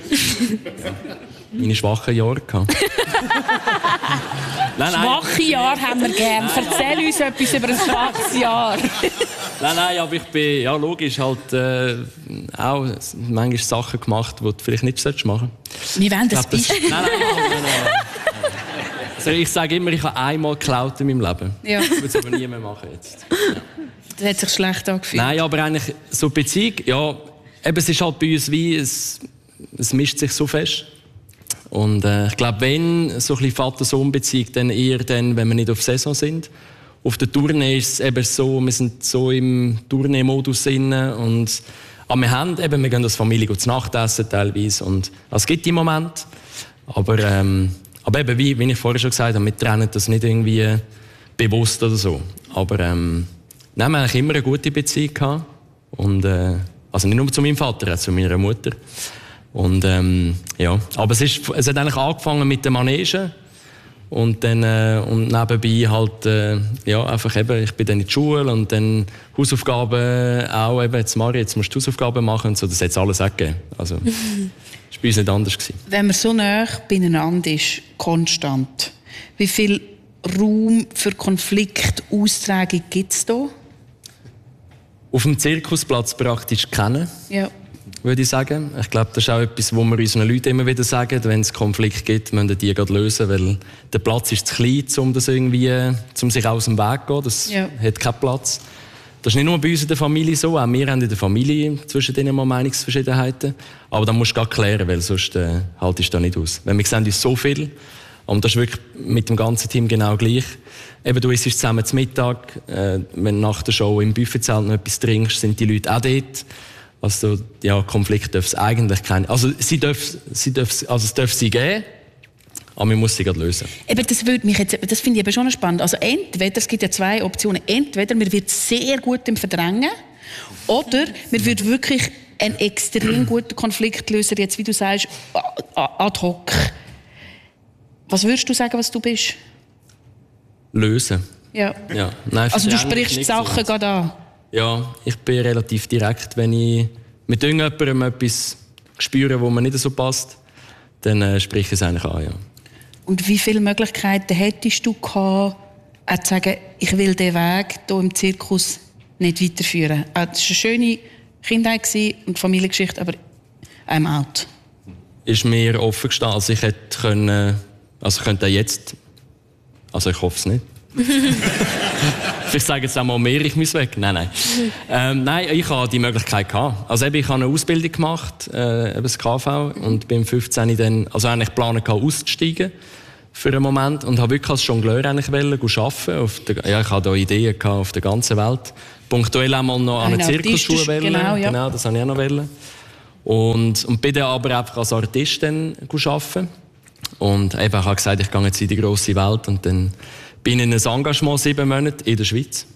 meine schwachen Jahre gehabt. Nein, nein. Schwache Jahre haben wir gern. Nein, Erzähl ja. uns etwas über ein schwaches Jahr. Nein, nein, aber ich bin, ja, logisch, halt, äh, auch manchmal Sachen gemacht, die du vielleicht nicht machen solltest. Wie wollen das bist? Nein, nein, nein, nein, nein. Also ich sage immer, ich habe einmal geklaut in meinem Leben. Ja. Das würde es aber nie mehr machen jetzt. Ja. Das hat sich schlecht angefühlt. Nein, aber eigentlich so Beziehung, ja, eben, es ist halt bei uns wie, es, es mischt sich so fest. Und äh, ich glaube, wenn so ein bisschen Vater-Sohn-Beziehung, dann eher dann, wenn wir nicht auf Saison sind. Auf der Tournee ist es eben so, wir sind so im Tournee-Modus drin und aber wir haben eben, wir gehen als Familie zu Nacht essen teilweise und also, es gibt die Momente, aber, ähm, aber eben, wie, wie ich vorher schon gesagt habe, wir trennen das nicht irgendwie bewusst oder so. Aber ähm, nein, wir haben eigentlich immer eine gute Beziehung gehabt und äh, also nicht nur zu meinem Vater, auch zu meiner Mutter. Und ähm, ja, aber es, ist, es hat eigentlich angefangen mit der Manege und dann äh, und nebenbei halt äh, ja einfach eben, ich bin dann in die Schule und dann Hausaufgaben auch eben, jetzt Mario, jetzt musst du Hausaufgaben machen und so, das hat es alles auch gegeben. Also das war bei uns nicht anders gewesen. Wenn man so nah beieinander ist, konstant, wie viel Raum für Konfliktaustragung gibt es da? Auf dem Zirkusplatz praktisch kennen. Ja. Würde ich sagen. Ich glaube, das ist auch etwas, was wir unseren Leuten immer wieder sagen. Wenn es Konflikt gibt, müssen wir die gerade lösen, weil der Platz ist zu klein, um das irgendwie, um sich aus dem Weg zu gehen. Das ja. hat keinen Platz. Das ist nicht nur bei uns in der Familie so, auch wir haben in der Familie zwischen denen mal Meinungsverschiedenheiten. Aber da musst du gerade klären, weil sonst äh, haltest du da nicht aus. Weil wir sehen uns so viel. Und das ist wirklich mit dem ganzen Team genau gleich. Eben, du isst zusammen zum Mittag, äh, wenn du nach der Show im Buffetzelt noch etwas trinkst, sind die Leute auch dort. Also, ja, Konflikt darf es eigentlich keinen. Also, sie darf, sie darf, also, es darf sie geben, aber man muss sie gerade lösen. Eben, das würde mich jetzt, das finde ich eben schon spannend. Also, entweder, es gibt ja zwei Optionen. Entweder, man wird sehr gut im Verdrängen, oder man wird wirklich einen extrem guten Konfliktlöser, jetzt, wie du sagst, ad hoc. Was würdest du sagen, was du bist? Lösen. Ja. ja. Nein, also, du sprichst die Sachen so gerade an. Ja, ich bin relativ direkt. Wenn ich mit irgendjemandem etwas spüre, wo mir nicht so passt, dann äh, spreche ich es eigentlich an, ja. Und wie viele Möglichkeiten hättest du gehabt, auch zu sagen, ich will diesen Weg hier im Zirkus nicht weiterführen? Es war eine schöne Kindheit und Familiengeschichte, aber I'm out. Ist mir offen gestanden. Also ich hätte können, also ich könnte jetzt, also ich hoffe es nicht. Vielleicht sagen jetzt auch mal mehr, ich muss weg. Nein, nein. Ähm, nein, ich hatte die Möglichkeit gehabt. Also eben, ich habe eine Ausbildung gemacht, äh, eben das K V, und beim fünfzehn dann, also eigentlich planen gehabt, auszusteigen. für einen Moment und habe wirklich als Jongleur eigentlich wollen, arbeiten. Auf der, ja, ich hatte da Ideen gehabt auf der ganzen Welt. Punktuell einmal noch an eine Zirkusschule wollen. Genau, ja. Genau, das wollte ich auch noch wollen. Und, und bin dann aber einfach als Artist dann arbeiten. Und eben, ich habe gesagt, ich gehe jetzt in die grosse Welt und dann bin ich in ein Engagement sieben Monate in der Schweiz.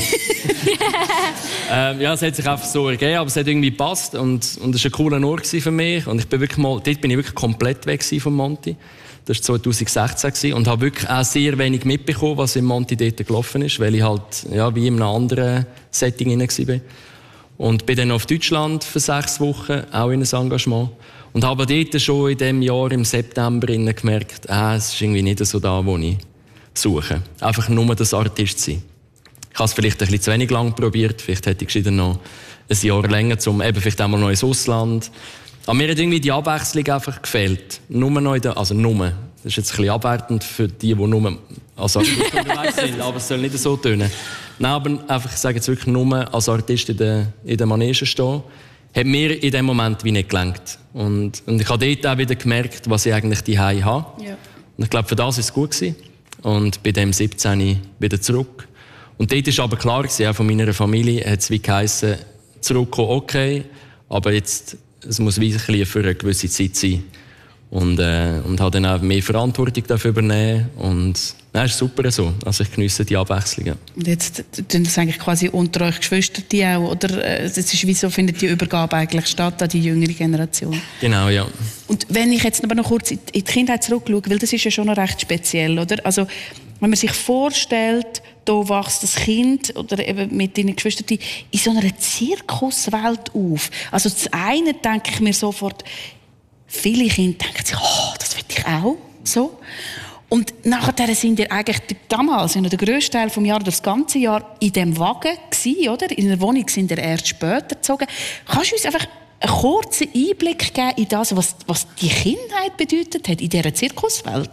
ähm, ja, es hat sich einfach so ergeben, aber es hat irgendwie gepasst und, und es war ein cooler Ort für mich. Und ich bin wirklich mal, dort bin ich wirklich komplett weg von Monti. Das war zwanzig sechzehn und habe wirklich auch sehr wenig mitbekommen, was im Monti dort gelaufen ist, weil ich halt ja, wie in einem anderen Setting war. Und bin dann auf Deutschland für sechs Wochen, auch in ein Engagement. Und habe dort schon in diesem Jahr, im September, gemerkt, ah, es ist irgendwie nicht so da, wo ich suche. Einfach nur das Artist sein. Ich habe es vielleicht ein bisschen zu wenig lang probiert, vielleicht hätte ich gescheiter noch ein Jahr länger, um eben vielleicht einmal noch ins Ausland. Aber mir hat irgendwie die Abwechslung einfach gefehlt. Nur noch in der, also nur. Das ist jetzt ein bisschen abwertend für die, die nur als Artist unterwegs sind, aber es soll nicht so tönen. Nein, aber einfach, ich sage jetzt wirklich nur als Artist in der, in der Manege stehen, hat mir in dem Moment wie nicht gelangt. Und, und ich habe dort auch wieder gemerkt, was ich eigentlich daheim habe. Ja. Und ich glaube, für das war es gut gewesen. Und bei dem siebzehn wieder zurück. Und dort war aber klar gewesen, auch von meiner Familie hat es wie geheissen, zurückkommen, okay, aber jetzt, es muss wirklich für eine gewisse Zeit sein. Und, äh, und habe dann auch mehr Verantwortung dafür übernehmen. Und nein, ist super so. Also ich geniesse die Abwechslung. Und jetzt tun das eigentlich quasi unter euch Geschwister die auch, oder? Es ist, wieso findet die Übergabe eigentlich statt an die jüngere Generation? Genau, ja. Und wenn ich jetzt aber noch kurz in die Kindheit zurückschaue, weil das ist ja schon noch recht speziell, oder? Also wenn man sich vorstellt, da wächst das Kind oder eben mit deinen Geschwistern in so einer Zirkuswelt auf. Also das eine denke ich mir sofort, viele Kinder denken sich, oh, das will ich auch, so. Und nachher sind ihr eigentlich damals, in der grössten Teil des Jahres, das ganze Jahr in diesem Wagen gewesen, oder? In der Wohnung sind ihr erst später gezogen. Kannst du uns einfach einen kurzen Einblick geben in das, was, was die Kindheit bedeutet hat in dieser Zirkuswelt?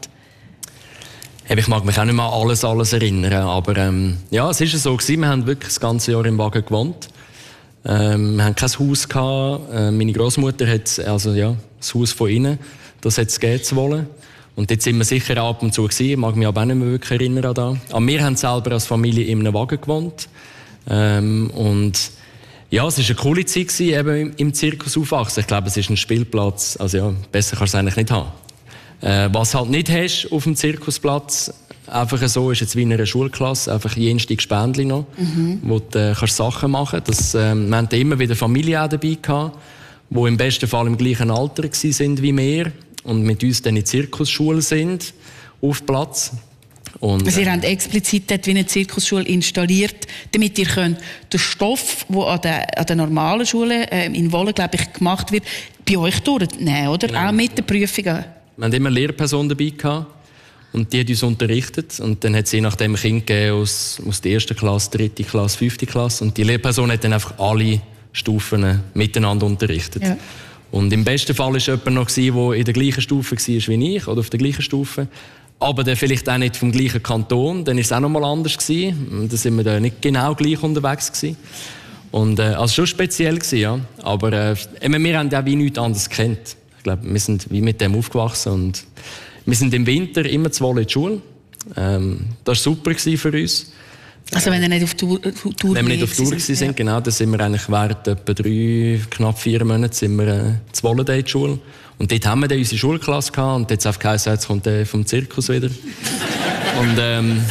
Ich mag mich auch nicht mehr an alles, alles erinnern, aber ähm, ja, es war so gewesen, wir haben wirklich das ganze Jahr im Wagen gewohnt. Ähm, wir hatten kein Haus gehabt. Äh, meine Großmutter hat also ja das Haus von innen, das hat es geben zu wollen. Und dort sind wir sicher ab und zu gewesen. Ich mag mich aber auch nicht mehr wirklich erinnern an das. Aber wir haben selber als Familie in einem Wagen gewohnt. Ähm, und ja, es war eine coole Zeit gewesen, eben im, im Zirkus aufwachsen. Ich glaube, es ist ein Spielplatz. Also ja, besser kannst du es eigentlich nicht haben. Äh, was halt nicht hast auf dem Zirkusplatz, einfach so, ist jetzt wie in einer Schulklasse, einfach jenste Gespendli noch, mhm. wo du äh, kannst Sachen machen kannst. Äh, wir hatten immer wieder Familien auch dabei gehabt, die im besten Fall im gleichen Alter waren wie wir und mit uns dann in die Zirkusschule sind, auf Platz. Und, also ihr habt explizit dort wie eine Zirkusschule installiert, damit ihr könnt den Stoff, der an der, an der normalen Schule äh, in Wolle, glaube ich, gemacht wird, bei euch durchnehmen, oder? Genau. Auch mit den Prüfungen. Wir hatten immer eine Lehrperson dabei gehabt, und die hat uns unterrichtet. Und dann hat es je nachdem Kinder gegeben aus, aus der ersten Klasse, dritte Klasse, fünfte Klasse. Und die Lehrperson hat dann einfach alle Stufen miteinander unterrichtet. Ja. Und im besten Fall war jemand noch, der in der gleichen Stufe war wie ich, oder auf der gleichen Stufe. Aber der vielleicht auch nicht vom gleichen Kanton. Dann war es auch noch mal anders gewesen. Da sind wir dann nicht genau gleich unterwegs gewesen. Und, äh, also schon speziell gewesen, ja. Aber äh, wir haben auch wie nichts anderes gekannt. Ich glaube, wir sind wie mit dem aufgewachsen und wir sind im Winter immer zu Wolle in die Schule. Ähm, das war super für uns. Also wenn wir nicht auf Tour, Tour Wenn wir nicht auf Tour sind, ja. Genau, dann sind wir eigentlich während etwa drei, knapp vier Monate sind wir äh, zu Wolle in die Schule. Und dort haben wir dann unsere Schulklasse gehabt und jetzt auf geheißen, jetzt kommt der vom Zirkus wieder. und ähm,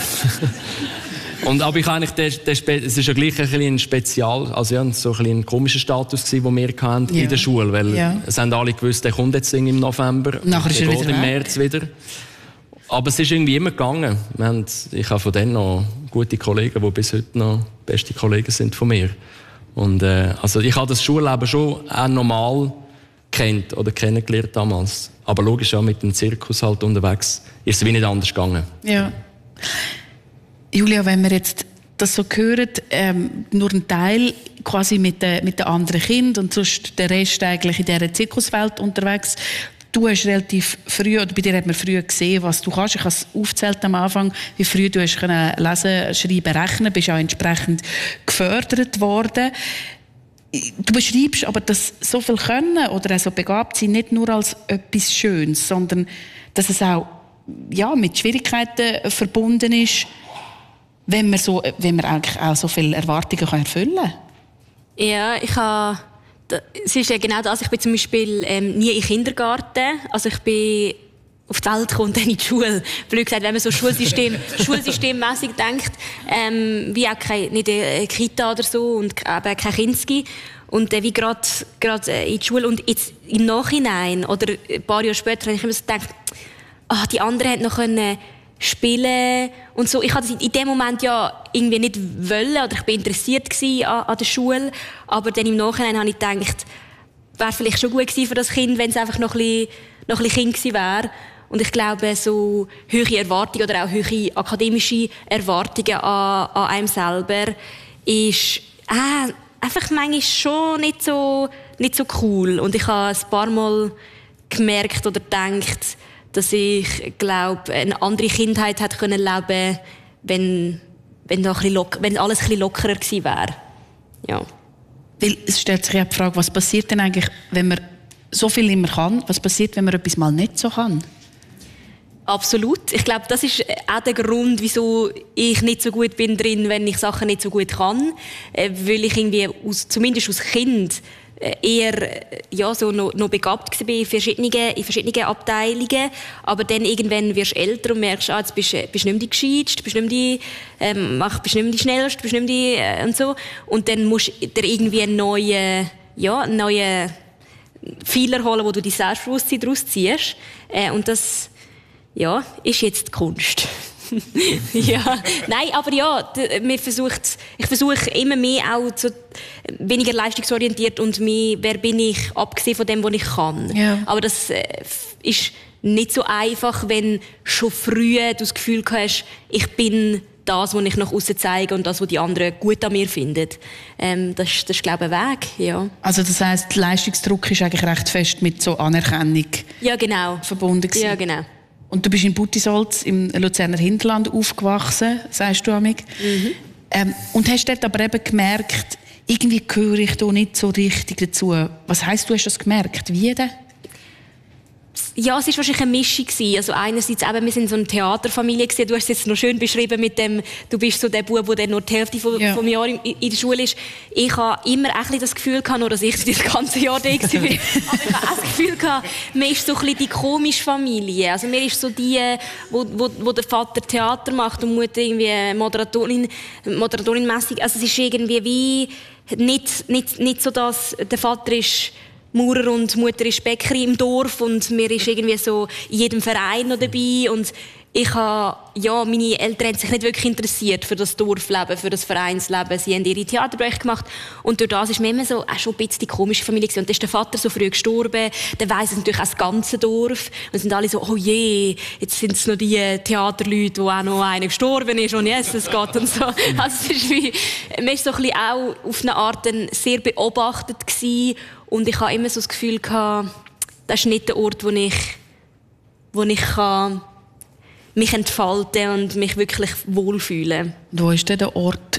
Und, aber ich eigentlich, der, der Spe- es ist ja gleich ein, bisschen ein Spezial, also ja, so ein, bisschen ein komischer Status gewesen, den wir hatten ja. in der Schule, weil ja. es haben alle gewusst, der kommt jetzt im November, nachher ist er wieder im März wieder. Aber es ist irgendwie immer gegangen. Wir haben, ich habe von denen noch gute Kollegen, die bis heute noch beste Kollegen sind von mir. Und äh, also ich habe das Schulleben schon auch normal kennt oder kennengelernt damals. Aber logisch auch mit dem Zirkus halt unterwegs ist es wie nicht anders gegangen. Ja. Julia, wenn wir jetzt das so hören, ähm, nur ein Teil quasi mit den mit den anderen Kindern und sonst der Rest eigentlich in dieser Zirkuswelt unterwegs. Du hast relativ früh, oder bei dir hat man früh gesehen, was du kannst. Ich habe es aufgezählt am Anfang, wie früh du hast können lesen, schreiben, rechnen, bist auch entsprechend gefördert worden. Du beschreibst aber, dass so viel Können oder auch so begabt sein nicht nur als etwas Schönes, sondern dass es auch ja, mit Schwierigkeiten verbunden ist, wenn man, so, wenn man eigentlich auch so viele Erwartungen kann erfüllen kann. Ja, ich habe... Es ist ja genau das. Ich bin zum Beispiel ähm, nie in den Kindergarten. Also ich bin auf die Welt gekommen und dann in die Schule. Blöd gesagt, wenn man so Schulsystem, schulsystemmässig denkt, ähm, wie auch kein, nicht eine Kita oder so und eben kein Kinski. Und äh, wie gerade äh, in die Schule. Und jetzt im Nachhinein oder ein paar Jahre später habe ich immer so gedacht, ah, die anderen hätten noch können spielen und so. Ich hatte das in dem Moment ja irgendwie nicht wollen oder ich war interessiert gewesen an, an der Schule, aber dann im Nachhinein habe ich gedacht, wäre vielleicht schon gut gewesen für das Kind, wenn es einfach noch ein bisschen, noch ein bisschen Kind gewesen wäre. Und ich glaube, so hohe Erwartungen oder auch hohe akademische Erwartungen an, an einem selber ist äh, einfach manchmal schon nicht so, nicht so cool. Und ich habe ein paar Mal gemerkt oder gedacht, dass ich glaube, eine andere Kindheit hätte können leben, wenn, wenn, da ein bisschen lock, wenn alles ein bisschen lockerer gewesen wäre. Ja. Weil es stellt sich ja die Frage, was passiert denn eigentlich, wenn man so viel immer kann? Was passiert, wenn man etwas mal nicht so kann? Absolut. Ich glaube, das ist auch der Grund, wieso ich nicht so gut bin drin, wenn ich Sachen nicht so gut kann. Weil ich irgendwie, aus, zumindest als Kind, eher ja, so noch, noch begabt war in verschiedenen, in verschiedenen Abteilungen. Aber dann irgendwann wirst du älter und merkst, ah, jetzt bist du bist nicht mehr die Gescheiteste, bist nicht mehr die, ähm, bist nicht mehr die Schnellste, bist nicht mehr die, äh, und so. Und dann musst du dir irgendwie einen neuen, ja, einen neuen Fehler holen, wo du dein Selbstbewusstsein daraus ziehst. Äh, und das, ja, ist jetzt die Kunst. Ja, nein, aber ja, mir versucht, ich versuche immer mehr auch zu, weniger leistungsorientiert und mehr, wer bin ich, abgesehen von dem, was ich kann. Ja. Aber das äh, ist nicht so einfach, wenn schon früh du das Gefühl hast, ich bin das, was ich nach außen zeige und das, was die anderen gut an mir finden. Ähm, das, das ist, glaube ich, ein Weg, ja. Also das heisst, der Leistungsdruck ist eigentlich recht fest mit so Anerkennung ja, genau. verbunden gewesen. Ja, genau. Und du bist in Buttisolz im Luzerner Hinterland aufgewachsen, sagst du, Amig. Mhm. Ähm, und hast dort aber eben gemerkt, irgendwie gehöre ich da nicht so richtig dazu. Was heisst, du hast das gemerkt? Wie denn? Ja, es war wahrscheinlich eine Mischung. Also einerseits eben, wir sind so eine Theaterfamilie gewesen. Du hast es jetzt noch schön beschrieben mit dem, du bist so der Bub, der nur die Hälfte vom, ja. vom Jahr in, in der Schule ist. Ich habe immer ein bisschen das Gefühl gehabt, nur dass ich das ganze Jahr da war. Aber ich habe auch das Gefühl gehabt, man ist so ein bisschen die komische Familie. Also mir ist so die, wo, wo, wo der Vater Theater macht und die Mutter irgendwie Moderatorin, Moderatorin-mässig. Also es ist irgendwie wie nicht, nicht, nicht so, dass der Vater ist Maurer und Mutter ist Bäckerin im Dorf und mir ist irgendwie so in jedem Verein noch dabei und ich habe, ja, meine Eltern haben sich nicht wirklich interessiert für das Dorfleben, für das Vereinsleben. Sie haben ihre Theaterprojekte gemacht und durch das ist mir immer so auch schon ein bisschen die komische Familie gewesen. Und dann ist der Vater so früh gestorben, dann weiss es natürlich auch das ganze Dorf und sind alle so, oh je, jetzt sind es noch die Theaterleute, wo auch noch einer gestorben ist und jetzt es geht und so. Also es ist wie, man ist so ein bisschen auch auf eine Art sehr beobachtet gewesen und ich habe immer so das Gefühl gehabt, das ist nicht der Ort, wo ich, wo ich kann mich entfalten und mich wirklich wohlfühlen. Wo war denn der Ort,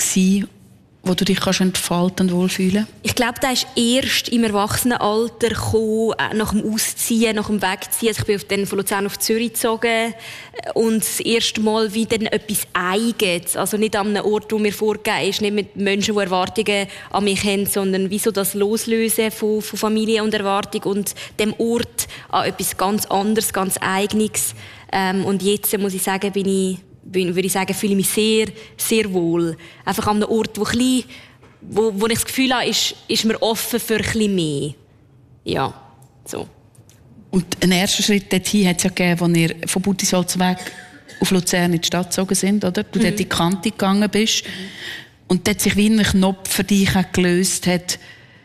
wo du dich kannst entfalten und wohlfühlen? Ich glaube, der ist erst im Erwachsenenalter gekommen, nach dem Ausziehen, nach dem Wegziehen. Also ich bin dann von Luzern auf Zürich gezogen und das erste Mal wieder etwas Eigenes. Also nicht an einem Ort, wo mir vorgegeben ist, nicht mit Menschen, die Erwartungen an mich haben, sondern wie so das Loslösen von, von Familie und Erwartung und dem Ort an etwas ganz anderes, ganz Eigenes. Ähm, und jetzt, muss ich sagen, bin ich, bin, würde ich sagen, fühle ich mich sehr, sehr wohl. Einfach an einem Ort, wo, klein, wo, wo ich das Gefühl habe, ist, ist mir offen für ein bisschen mehr. Ja, so. Und einen ersten Schritt dorthin hat es ja gegeben, als ihr von Buttisolz weg auf Luzern in die Stadt gezogen sind, oder? Du mhm. dort in die Kante gegangen bist. Mhm. Und dort sich wie ein Knopf für dich auch gelöst hat.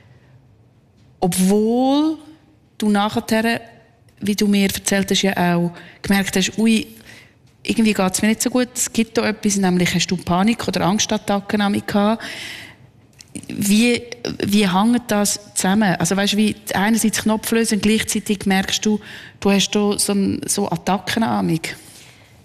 Obwohl du nachher, wie du mir erzählt hast, ja auch gemerkt hast, ui, irgendwie geht es mir nicht so gut, es gibt da etwas, nämlich hast du Panik- oder Angstattacken gehabt. Wie, wie hängt das zusammen? Also weißt du, wie einerseits Knopf lösen und gleichzeitig merkst du, du hast da so, so Attacken an mich.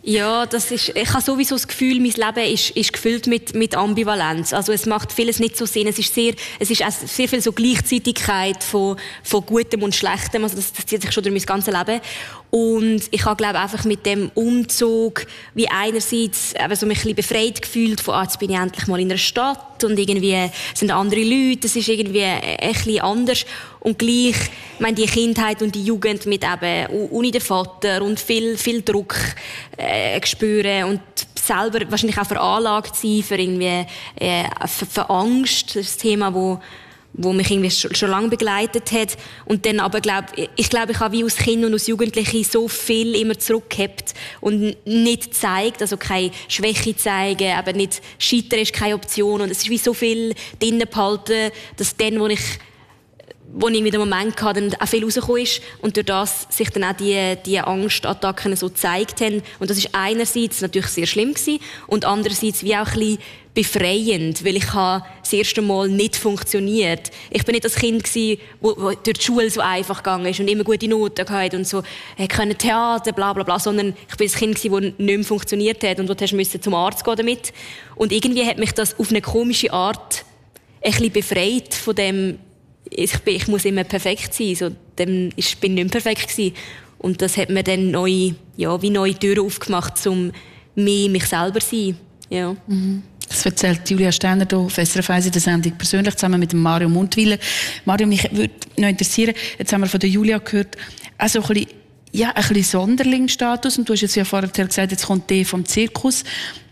Ja, das ist, ich habe sowieso das Gefühl, mein Leben ist, ist gefüllt mit, mit Ambivalenz. Also es macht vieles nicht so Sinn. Es ist sehr, es ist auch sehr viel so Gleichzeitigkeit von, von Gutem und Schlechtem. Also das, das zieht sich schon durch mein ganzes Leben. Und ich habe, glaube einfach mit dem Umzug wie einerseits eben so mich ein bisschen befreit gefühlt von, ah, jetzt bin ich endlich mal in einer Stadt und irgendwie sind andere Leute, es ist irgendwie ein bisschen anders. Und gleich, ich meine, die Kindheit und die Jugend mit eben ohne den Vater und viel, viel Druck äh, spüren und selber wahrscheinlich auch veranlagt sein für irgendwie äh, für, für Angst, das ist das Thema, wo wo mich irgendwie schon, schon lange begleitet hat. Und dann aber, glaub, ich glaube, ich habe wie als Kind und als Jugendliche so viel immer zurückgehabt und nicht gezeigt, also keine Schwäche zeigen, aber nicht Scheitern ist keine Option. Und es ist wie so viel drinnen behalten, dass dann, wo ich wo ich mit dem Moment hatte, dann auch viel rausgekommen ist und durch das sich dann auch die, die Angstattacken so gezeigt haben. Und das ist einerseits natürlich sehr schlimm gewesen und andererseits wie auch ein bisschen befreiend, weil ich habe das erste Mal nicht funktioniert. Ich bin nicht das Kind gewesen, wo, wo durch die Schule so einfach gegangen ist und immer gute Noten hatte und so, hey, können Theater, bla bla bla, sondern ich bin das Kind gewesen, das nicht mehr funktioniert hat und wo du musst zum Arzt gehen damit. Und irgendwie hat mich das auf eine komische Art ein bisschen befreit von dem, ich, bin, ich muss immer perfekt sein, so, dem, ich bin nicht mehr perfekt gewesen. Und das hat mir dann neu, ja, wie neue Türen aufgemacht, um mehr mich selber zu sein. Ja. Mhm. Das erzählt Julia Steiner hier auf S R F eins in der Sendung persönlich zusammen mit dem Mario Mundwiler. Mario, mich würde noch interessieren, jetzt haben wir von der Julia gehört, also ein bisschen, ja, ein bisschen Sonderlingsstatus, und du hast jetzt ja vorher gesagt, jetzt kommt der vom Zirkus.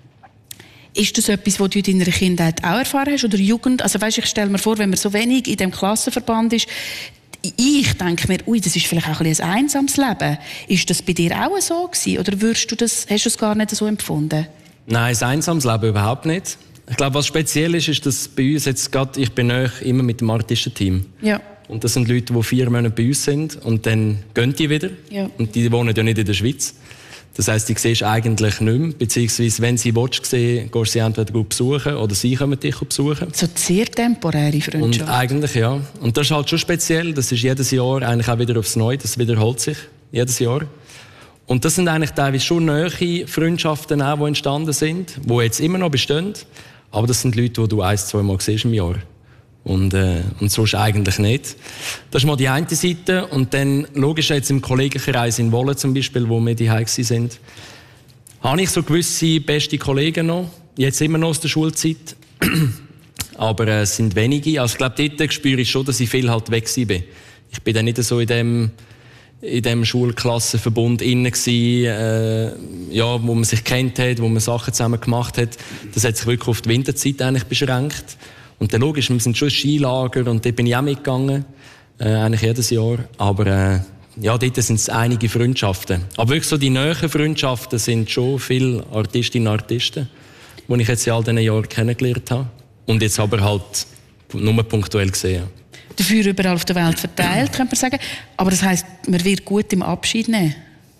Ist das etwas, was du in deiner Kindheit auch erfahren hast, oder Jugend? Also weißt, ich stelle mir vor, wenn man so wenig in dem Klassenverband ist, ich denke mir, ui, das ist vielleicht auch ein, ein einsames Leben. Ist das bei dir auch so gewesen, oder würdest du das, hast du es gar nicht so empfunden? Nein, ein einsames Leben überhaupt nicht. Ich glaube, was speziell ist, ist, dass bei uns jetzt gerade, ich bin nahe immer mit dem Artistenteam. Ja. Und das sind Leute, die vier Monate bei uns sind und dann gehen die wieder. Ja. Und die wohnen ja nicht in der Schweiz. Das heisst, die siehst eigentlich nicht mehr, beziehungsweise wenn sie willst, sehen, gehst du sie entweder gut besuchen oder sie kommen dich besuchen. So sehr temporäre Freundschaft. Und eigentlich, ja. Und das ist halt schon speziell, das ist jedes Jahr eigentlich auch wieder aufs Neue, das wiederholt sich jedes Jahr. Und das sind eigentlich teilweise schon nahe Freundschaften auch, die entstanden sind, die jetzt immer noch bestehen, aber das sind Leute, die du ein-, zweimal siehst im Jahr. Und, äh, und sonst eigentlich nicht. Das ist mal die eine Seite. Und dann, logisch, jetzt im Kollegenkreis in Wolle zum Beispiel, wo wir daheim sind, habe ich so gewisse beste Kollegen noch. Jetzt immer noch aus der Schulzeit. Aber äh, es sind wenige. Also ich glaube, dort spüre ich schon, dass ich viel halt weg bin. Ich bin dann nicht so in dem, in dem Schulklassenverbund innen gsi, äh, ja, wo man sich kennt hat, wo man Sachen zusammen gemacht hat. Das hat sich wirklich auf die Winterzeit eigentlich beschränkt. Und dann logisch, wir sind schon Skilager und dort bin ich auch mitgegangen, äh, eigentlich jedes Jahr. Aber äh, ja, dort sind es einige Freundschaften. Aber wirklich so die nahen Freundschaften sind schon viele Artistinnen und Artisten, die ich jetzt in all diesen Jahren kennengelernt habe. Und jetzt aber halt nur punktuell gesehen. Dafür überall auf der Welt verteilt, könnte man sagen. Aber das heisst, man wird gut im Abschied nehmen?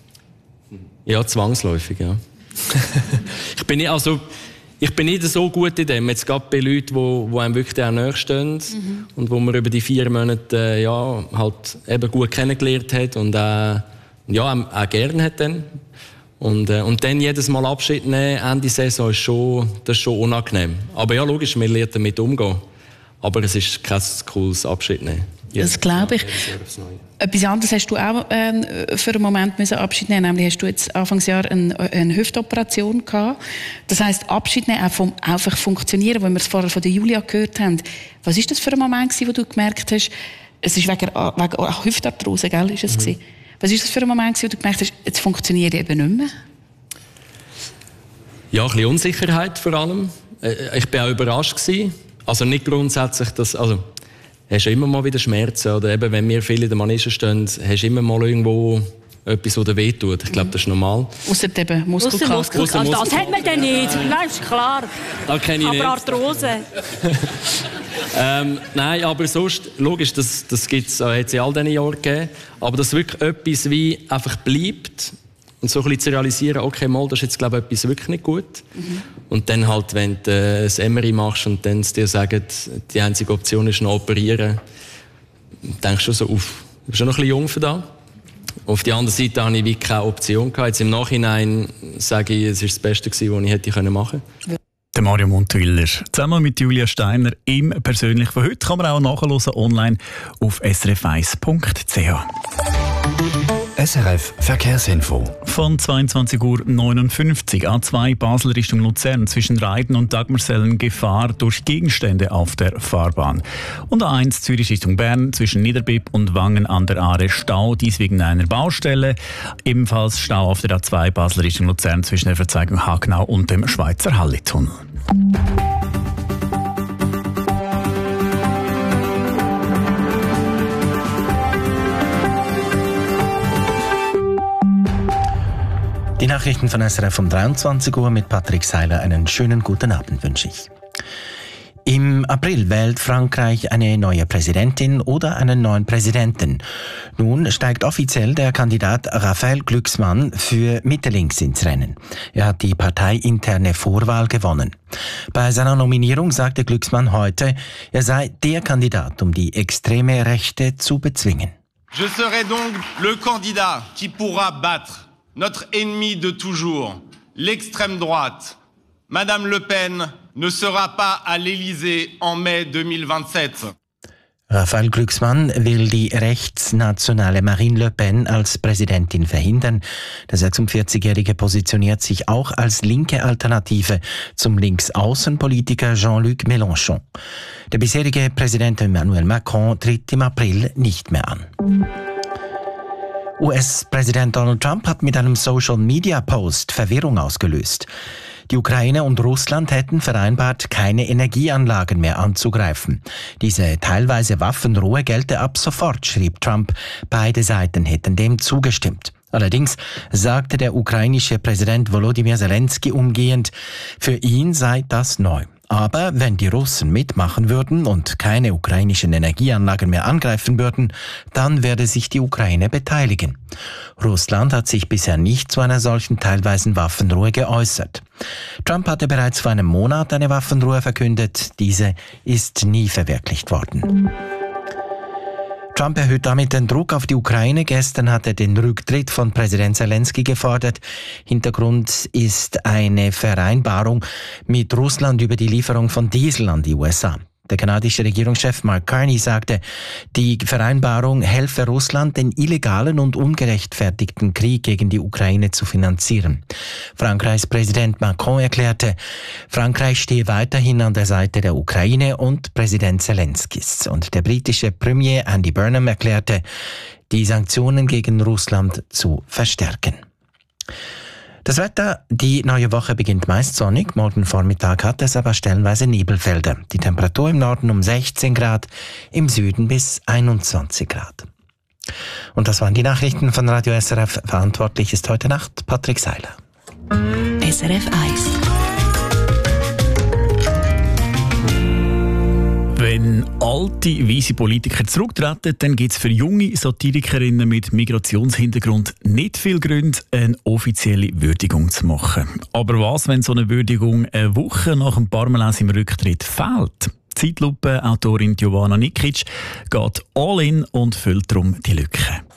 Ja, zwangsläufig, ja. ich bin nicht, also... Ich bin nicht so gut in dem, jetzt gerade bei Leuten, die, die einem wirklich auch nahe stehen mhm. und wo man über die vier Monate äh, ja, halt eben gut kennengelernt hat und äh, ja, auch, auch gerne hat dann. Und, äh, und dann jedes Mal Abschied nehmen, Ende Saison, ist schon, das ist schon unangenehm. Aber ja, logisch, man lernt damit umgehen. Aber es ist kein cooles Abschied nehmen. Das glaube ich. Etwas anderes hast du auch äh, für einen Moment müssen Abschied nehmen, nämlich hast du jetzt Anfangsjahr eine, eine Hüftoperation gehabt. Das heisst, Abschied nehmen, auch vom einfach funktionieren, wenn wir es vorher von der Julia gehört haben. Was ist das für ein Moment gewesen, wo du gemerkt hast, es ist wegen, wegen oh, Hüftarthrose, gell, ist es mhm. gewesen? Was ist das für ein Moment gewesen, wo du gemerkt hast, jetzt funktioniert eben nicht mehr? Ja, ein bisschen Unsicherheit vor allem. Ich war auch überrascht gewesen. Also nicht grundsätzlich, dass, also hast du immer mal wieder Schmerzen, oder eben, wenn wir viele in der Manege stehen, hast du immer mal irgendwo etwas, das dir wehtut. Ich glaube, das ist normal. Ausser eben Muskelkater. Muskel Muskel also das hat man dann nicht, nein, ist klar. Das kenne ich aber nicht. Aber Arthrose. ähm, nein, aber sonst, logisch, das, das gibt es in all diesen Jahren gegeben, aber dass wirklich etwas wie einfach bleibt und so ein bisschen zu realisieren, okay, mal, das ist jetzt, glaube ich, etwas wirklich nicht gut. Mhm. Und dann halt, wenn du äh, ein M R I machst und dann dir sagen, die einzige Option ist noch operieren, denkst du so, uff, du bist schon noch ein bisschen jung für das. Auf der anderen Seite hatte ich wie keine Option gehabt. Jetzt im Nachhinein sage ich, es war das Beste, was ich hätte machen können. Der Mario Montwiller. Zusammen mit Julia Steiner im Persönlich von heute kann man auch nachhören online auf s r f eins punkt c h. S R F Verkehrsinfo. Von zweiundzwanzig Uhr neunundfünfzig A zwei Basel Richtung Luzern zwischen Reiden und Dagmersellen Gefahr durch Gegenstände auf der Fahrbahn. Und A eins Zürich Richtung Bern zwischen Niederbipp und Wangen an der Aare Stau, dies wegen einer Baustelle. Ebenfalls Stau auf der A zwei Basel Richtung Luzern zwischen der Verzweigung Hagenau und dem Schweizer Halletunnel. Die Nachrichten von S R F um dreiundzwanzig Uhr mit Patrick Seiler. Einen schönen guten Abend wünsche ich. Im April wählt Frankreich eine neue Präsidentin oder einen neuen Präsidenten. Nun steigt offiziell der Kandidat Raphael Glucksmann für Mitte-Links ins Rennen. Er hat die parteiinterne Vorwahl gewonnen. Bei seiner Nominierung sagte Glucksmann heute, er sei der Kandidat, um die extreme Rechte zu bezwingen. Je serai donc le candidat qui pourra battre notre ennemi de toujours, l'extrême droite. Madame Le Pen ne sera pas à l'Élysée en mai zweitausendsept. Raphael Glucksmann will die rechtsnationale Marine Le Pen als Präsidentin verhindern. Der sechsundvierzigjährige positioniert sich auch als linke Alternative zum Linksaußenpolitiker Jean-Luc Mélenchon. Der bisherige Präsident Emmanuel Macron tritt im April nicht mehr an. U S-Präsident Donald Trump hat mit einem Social-Media-Post Verwirrung ausgelöst. Die Ukraine und Russland hätten vereinbart, keine Energieanlagen mehr anzugreifen. Diese teilweise Waffenruhe gelte ab sofort, schrieb Trump. Beide Seiten hätten dem zugestimmt. Allerdings sagte der ukrainische Präsident Volodymyr Zelensky umgehend, für ihn sei das neu. Aber wenn die Russen mitmachen würden und keine ukrainischen Energieanlagen mehr angreifen würden, dann werde sich die Ukraine beteiligen. Russland hat sich bisher nicht zu einer solchen teilweisen Waffenruhe geäußert. Trump hatte bereits vor einem Monat eine Waffenruhe verkündet. Diese ist nie verwirklicht worden. Trump erhöht damit den Druck auf die Ukraine. Gestern hat er den Rücktritt von Präsident Zelensky gefordert. Hintergrund ist eine Vereinbarung mit Russland über die Lieferung von Diesel an die U S A. Der kanadische Regierungschef Mark Carney sagte, die Vereinbarung helfe Russland, den illegalen und ungerechtfertigten Krieg gegen die Ukraine zu finanzieren. Frankreichs Präsident Macron erklärte, Frankreich stehe weiterhin an der Seite der Ukraine und Präsident Zelenskys. Und der britische Premier Andy Burnham erklärte, die Sanktionen gegen Russland zu verstärken. Das Wetter, die neue Woche beginnt meist sonnig, morgen Vormittag hat es aber stellenweise Nebelfelder. Die Temperatur im Norden um sechzehn Grad, im Süden bis einundzwanzig Grad. Und das waren die Nachrichten von Radio S R F. Verantwortlich ist heute Nacht Patrick Seiler. S R F eins. Wenn alte, weise Politiker zurücktreten, dann gibt es für junge Satirikerinnen mit Migrationshintergrund nicht viel Gründe, eine offizielle Würdigung zu machen. Aber was, wenn so eine Würdigung eine Woche nach dem Parmelas im Rücktritt fehlt? Zeitlupe-Autorin Giovanna Nikic geht all in und füllt darum die Lücke.